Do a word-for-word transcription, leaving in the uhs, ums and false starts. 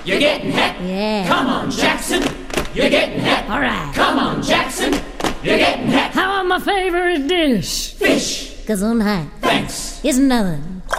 You're getting het. Yeah. Come on, Jackson. You're getting het. All right. Come on, Jackson. You're getting het. How about my favorite dish? Fish. Gesundheit. Thanks. Ist nothing.